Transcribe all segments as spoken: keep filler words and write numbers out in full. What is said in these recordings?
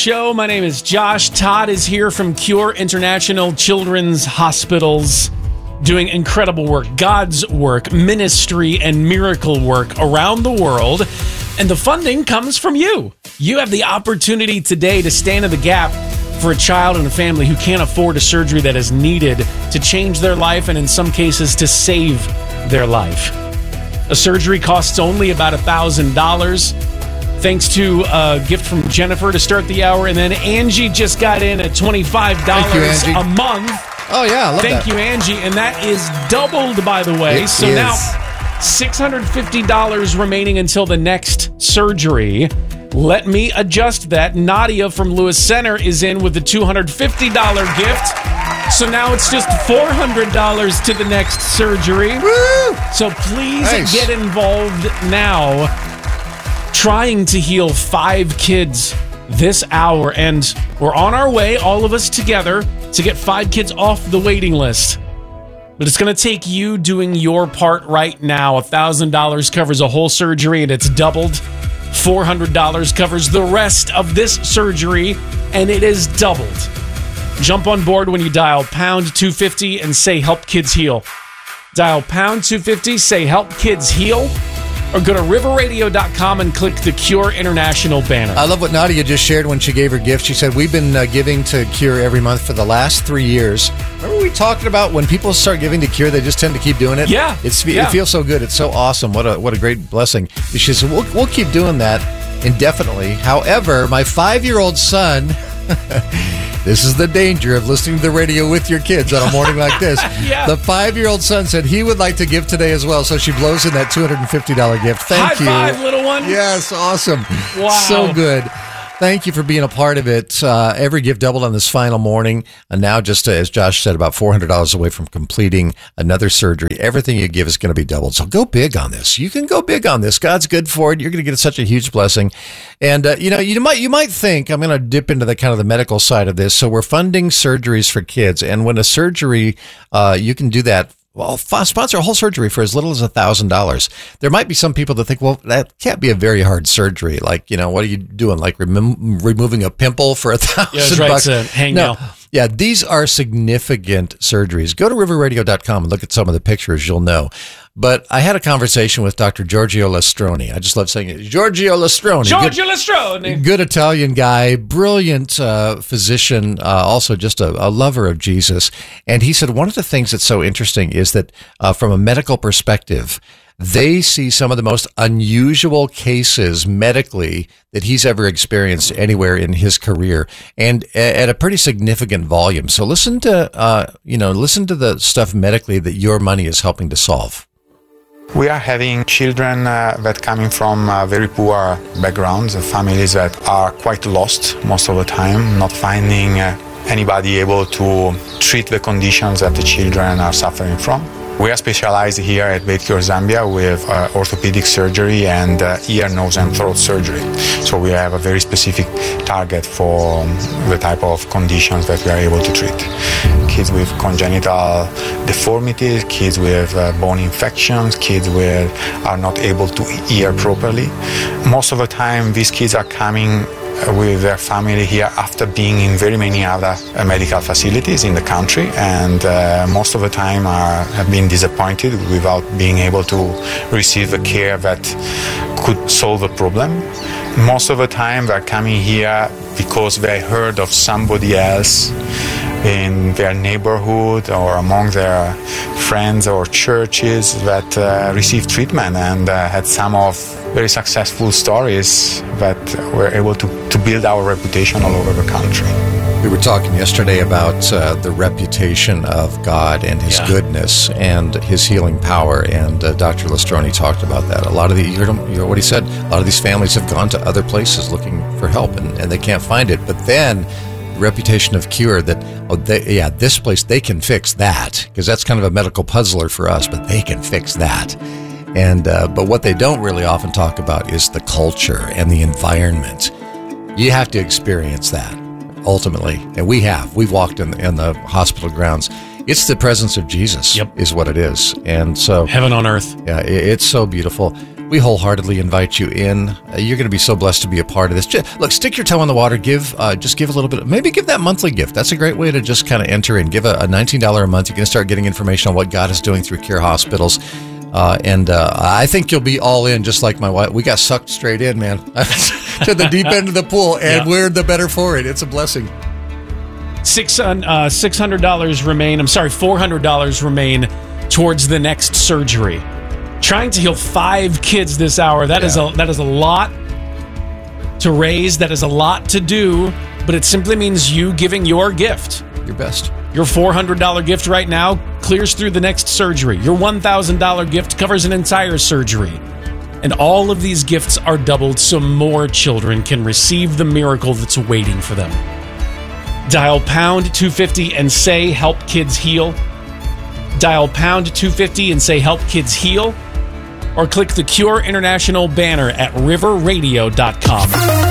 show. My name is Josh. Todd is here from Cure International Children's Hospitals, doing incredible work, God's work, ministry, and miracle work around the world. And the funding comes from you. You have the opportunity today to stand in the gap for a child and a family who can't afford a surgery that is needed to change their life and in some cases to save their life. A surgery costs only about one thousand dollars. Thanks to a gift from Jennifer to start the hour. And then Angie just got in at twenty-five dollars you, a month. Oh, yeah. I love Thank that. you, Angie. And that is doubled, by the way. It so is. now six hundred fifty dollars remaining until the next surgery. Let me adjust that. Nadia from Lewis Center is in with the two hundred fifty dollars gift. So now it's just four hundred dollars to the next surgery. Woo! So please Nice. get involved now. Trying to heal five kids this hour. And we're on our way, all of us together, to get five kids off the waiting list. But it's going to take you doing your part right now. one thousand dollars covers a whole surgery, and it's doubled. four hundred dollars covers the rest of this surgery, and it is doubled. Jump on board when you dial pound two fifty and say Help Kids Heal. Dial pound two fifty, say Help Kids Heal, or go to river radio dot com and click the Cure International banner. I love what Nadia just shared when she gave her gift. She said, we've been uh, giving to Cure every month for the last three years. Remember we talking about when people start giving to Cure, they just tend to keep doing it? Yeah. It's, yeah. It feels so good. It's so awesome. What a what a great blessing. She said, we'll, we'll keep doing that indefinitely. However, my five-year-old son... This is the danger of listening to the radio with your kids on a morning like this. Yeah. The five-year-old son said he would like to give today as well, so she blows in that two hundred fifty dollars gift. Thank High you. five, little one. Yes, awesome. Wow. So good. Thank you for being a part of it. Uh, every gift doubled on this final morning. And now just, uh, as Josh said, about four hundred dollars away from completing another surgery. Everything you give is going to be doubled. So go big on this. You can go big on this. God's good for it. You're going to get such a huge blessing. And, uh, you know, you might you might think, I'm going to dip into the kind of the medical side of this. So we're funding surgeries for kids. And when a surgery, uh, you can do that. Well, sponsor a whole surgery for as little as one thousand dollars. There might be some people that think, well, that can't be a very hard surgery. Like, you know, what are you doing? Like remo- removing a pimple for a thousand Yeah, that's right. bucks? It's a hangnail. No. Yeah, these are significant surgeries. Go to river radio dot com and look at some of the pictures. You'll know. But I had a conversation with Doctor Giorgio Lastroni. I just love saying it. Giorgio Lastroni. Giorgio Good- Lastroni. Good Italian guy, brilliant uh, physician, uh, also just a, a lover of Jesus. And he said one of the things that's so interesting is that uh, from a medical perspective, they see some of the most unusual cases medically that he's ever experienced anywhere in his career, and at a pretty significant volume. So listen to, uh, you know, listen to the stuff medically that your money is helping to solve. We are having children uh, that coming from uh, very poor backgrounds, uh, families that are quite lost most of the time, not finding uh, anybody able to treat the conditions that the children are suffering from. We are specialized here at Beit-Cure Zambia with uh, orthopedic surgery and uh, ear, nose and throat surgery. So we have a very specific target for the type of conditions that we are able to treat. Kids with congenital deformities, kids with uh, bone infections, kids with are not able to hear properly. Most of the time these kids are coming with their family here after being in very many other uh, medical facilities in the country, and uh, most of the time are, have been disappointed without being able to receive the care that could solve the problem. Most of the time they're coming here because they heard of somebody else in their neighborhood or among their friends or churches that uh, received treatment and uh, had some of very successful stories that were able to, to build our reputation all over the country. We were talking yesterday about uh, the reputation of God and His Yeah. goodness and His healing power, and uh, Doctor Lastroni talked about that. A lot of the, you heard, him, you heard what he said, a lot of these families have gone to other places looking for help, and, and they can't find it. But then, the reputation of Cure, that, oh, they, yeah, this place, they can fix that, because that's kind of a medical puzzler for us, but they can fix that. And uh, but what they don't really often talk about is the culture and the environment. You have to experience that. Ultimately, and we have. We've walked in, in the hospital grounds. It's the presence of Jesus, Yep. is what it is. And so, Heaven on earth. yeah, it, it's so beautiful. we wholeheartedly invite you in. Uh, you're going to be so blessed to be a part of this. Just, look, stick your toe in the water. Give, uh, just give a little bit. Maybe give that monthly gift. That's a great way to just kind of enter in. Give a, a nineteen dollars a month. You can start getting information on what God is doing through Cure Hospitals. Uh, and uh, I think you'll be all in, just like my wife. We got sucked straight in, man, to the deep end of the pool, and yeah. we're the better for it. It's a blessing. Six uh, six hundred dollars remain. I'm sorry, four hundred dollars remain towards the next surgery. Trying to heal five kids this hour. That yeah. is a that is a lot to raise. That is a lot to do. But it simply means you giving your gift, your best. Your four hundred dollars gift right now clears through the next surgery. Your one thousand dollars gift covers an entire surgery. And all of these gifts are doubled so more children can receive the miracle that's waiting for them. Dial pound two fifty and say help kids heal. Dial pound two fifty and say help kids heal. Or click the Cure International banner at river radio dot com.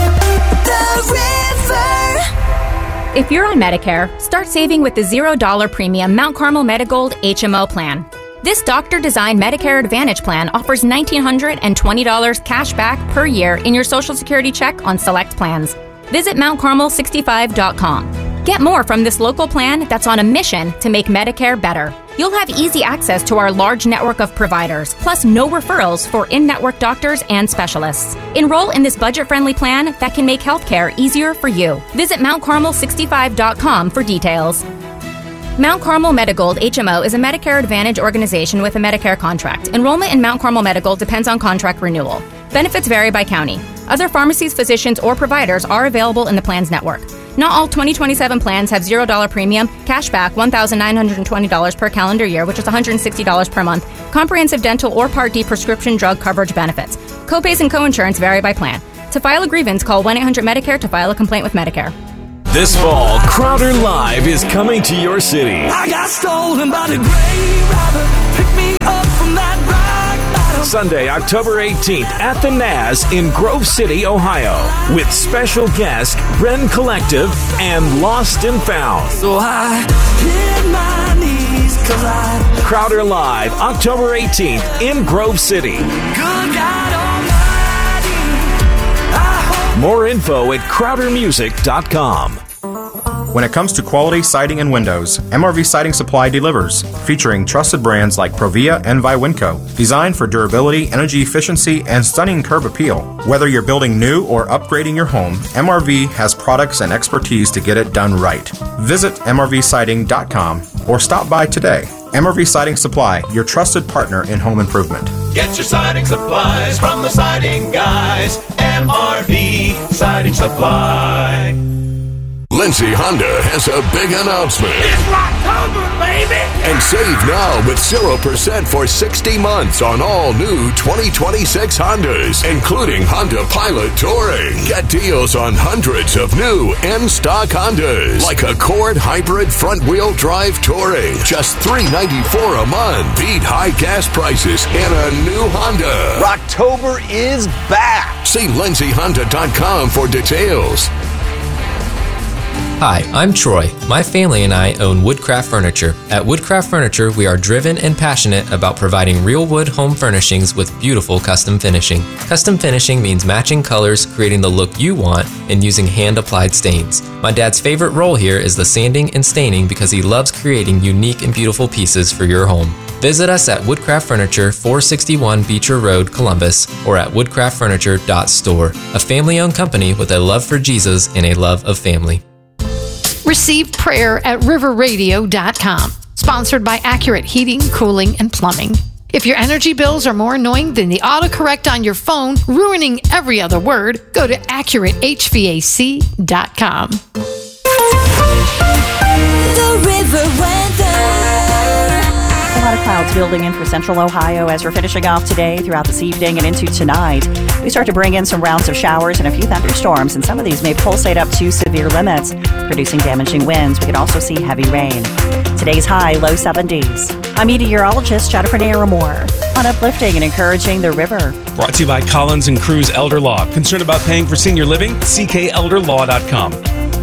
If you're on Medicare, start saving with the zero dollar premium Mount Carmel Medigold H M O plan. This doctor-designed Medicare Advantage plan offers one thousand nine hundred twenty dollars cash back per year in your Social Security check on select plans. Visit mount carmel sixty-five dot com. Get more from this local plan that's on a mission to make Medicare better. You'll have easy access to our large network of providers, plus no referrals for in-network doctors and specialists. Enroll in this budget-friendly plan that can make healthcare easier for you. Visit mount carmel sixty-five dot com for details. Mount Carmel Medigold H M O is a Medicare Advantage organization with a Medicare contract. Enrollment in Mount Carmel Medigold depends on contract renewal. Benefits vary by county. Other pharmacies, physicians, or providers are available in the plan's network. Not all twenty twenty-seven plans have zero dollar premium, cashback one thousand nine hundred twenty dollars per calendar year, which is one hundred sixty dollars per month, comprehensive dental or Part D prescription drug coverage benefits. Copays and coinsurance vary by plan. To file a grievance, call one eight hundred Medicare to file a complaint with Medicare. This fall, Crowder Live is coming to your city. I got stolen by the grave robber. Pick me up from that rock bottom. Sunday, October eighteenth at the Naz in Grove City, Ohio, with special guest Bren Collective and Lost and Found. So I hit my knees 'cause I... Crowder Live, October eighteenth in Grove City. Good God Almighty, I hope... More info at crowder music dot com. When it comes to quality siding and windows, M R V Siding Supply delivers, featuring trusted brands like Provia and Viwinco, designed for durability, energy efficiency, and stunning curb appeal. Whether you're building new or upgrading your home, M R V has products and expertise to get it done right. Visit M R V siding dot com or stop by today. M R V Siding Supply, your trusted partner in home improvement. Get your siding supplies from the siding guys. M R V Siding Supply. Lindsay Honda has a big announcement. It's Rocktober, baby! And save now with zero percent for sixty months on all new twenty twenty-six Hondas, including Honda Pilot Touring. Get deals on hundreds of new in-stock Hondas, like Accord Hybrid Front-Wheel Drive Touring. Just three hundred ninety-four dollars a month. Beat high gas prices in a new Honda. Rocktober is back! See lindsay honda dot com for details. Hi, I'm Troy. My family and I own Woodcraft Furniture. At Woodcraft Furniture, we are driven and passionate about providing real wood home furnishings with beautiful custom finishing. Custom finishing means matching colors, creating the look you want, and using hand-applied stains. My dad's favorite role here is the sanding and staining because he loves creating unique and beautiful pieces for your home. Visit us at Woodcraft Furniture, four sixty-one Beecher Road, Columbus, or at woodcraft furniture dot store. A family-owned company with a love for Jesus and a love of family. Receive prayer at river radio dot com. Sponsored by Accurate Heating, Cooling, and Plumbing. If your energy bills are more annoying than the autocorrect on your phone, ruining every other word, go to accurate h v a c dot com. The River Weather. A lot of clouds building in for central Ohio as we're finishing off today, throughout this evening, and into tonight. We start to bring in some rounds of showers and a few thunderstorms, and some of these may pulsate up to severe limits, producing damaging winds. We could also see heavy rain. Today's high, low seventies. I'm meteorologist Jennifer Naramore on uplifting and encouraging the river. Brought to you by Collins and Cruz Elder Law. Concerned about paying for senior living? C K elder law dot com.